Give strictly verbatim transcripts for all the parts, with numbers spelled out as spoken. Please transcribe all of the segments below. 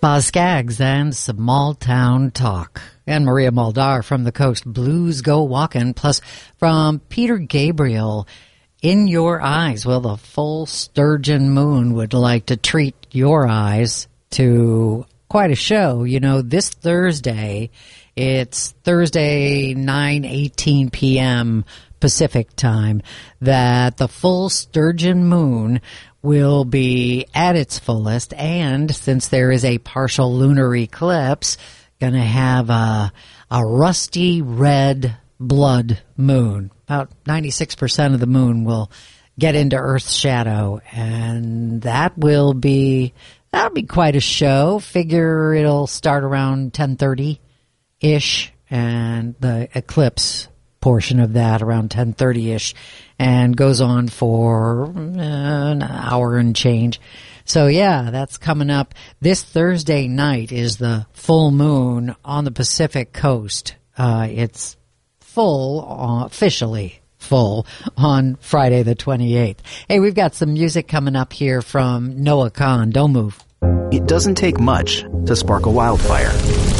Boz Scaggs and Small Town Talk. And Maria Muldaur from the Coast, Blues Go Walkin', plus from Peter Gabriel, In Your Eyes. Well, the full Sturgeon Moon would like to treat your eyes to quite a show. You know, this Thursday, it's Thursday, nine eighteen p.m. Pacific time, that the full Sturgeon Moon will be at its fullest, and since there is a partial lunar eclipse, going to have a, a rusty red blood moon. About ninety-six percent of the moon will get into Earth's shadow, and that will be, that'll be quite a show. Figure it'll start around ten thirty-ish, and the eclipse portion of that around ten thirty-ish, and goes on for uh, an hour and change. So yeah, that's coming up. This Thursday night is the full moon on the Pacific coast. Uh, it's full, uh, officially full, on Friday the twenty-eighth. Hey, we've got some music coming up here from Noah Kahan. Don't move. It doesn't take much to spark a wildfire.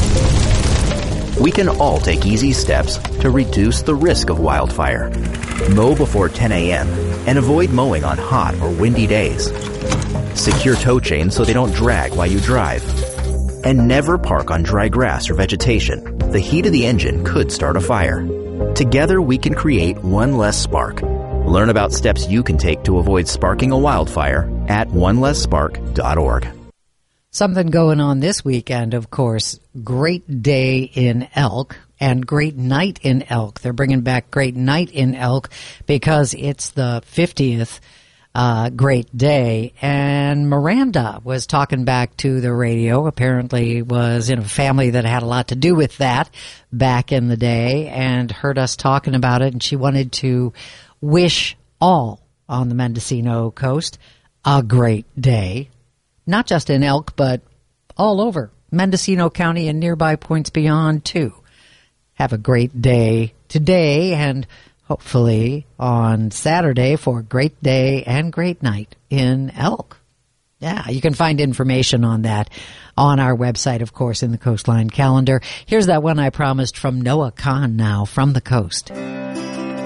We can all take easy steps to reduce the risk of wildfire. Mow before ten a.m. and avoid mowing on hot or windy days. Secure tow chains so they don't drag while you drive. And never park on dry grass or vegetation. The heat of the engine could start a fire. Together we can create one less spark. Learn about steps you can take to avoid sparking a wildfire at one less spark dot org. Something going on this weekend, of course. Great Day in Elk and Great Night in Elk. They're bringing back Great Night in Elk because it's the fiftieth uh, Great Day. And Miranda was talking back to the radio, apparently was in a family that had a lot to do with that back in the day, and heard us talking about it. And she wanted to wish all on the Mendocino coast a great day. Not just in Elk, but all over Mendocino County and nearby points beyond, too. Have a great day today and hopefully on Saturday for a great day and great night in Elk. Yeah, you can find information on that on our website, of course, in the Coastline calendar. Here's that one I promised from Noah Kahan now, From the Coast.